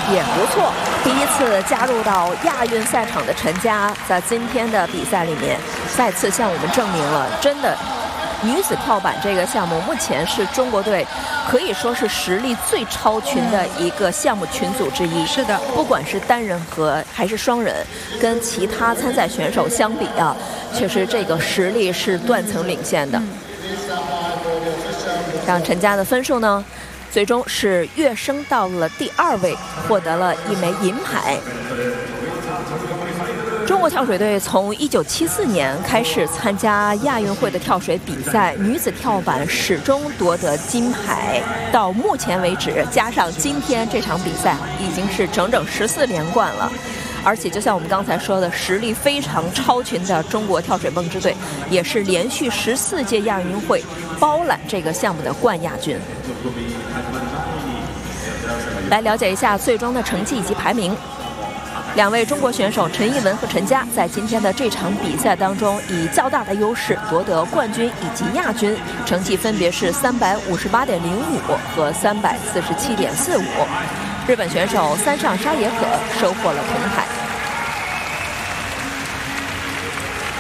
也不错。第一次加入到亚运赛场的陈佳，在今天的比赛里面再次向我们证明了，真的女子跳板这个项目目前是中国队可以说是实力最超群的一个项目群组之一。 是的， 不管是单人和还是双人，跟其他参赛选手相比啊，确实这个实力是断层领先的。让陈佳的分数呢，最终是跃升到了第2位，获得了1枚银牌。中国跳水队从1974年开始参加亚运会的跳水比赛，女子跳板始终夺得金牌，到目前为止，加上今天这场比赛，已经是整整14连冠了。而且就像我们刚才说的，实力非常超群的中国跳水梦之队，也是连续14届亚运会包揽这个项目的冠亚军。来了解一下最终的成绩以及排名。2位中国选手陈艺文和陈佳在今天的这场比赛当中，以较大的优势夺得冠军以及亚军，成绩分别是358.05和347.45。日本选手三上沙野可收获了铜牌。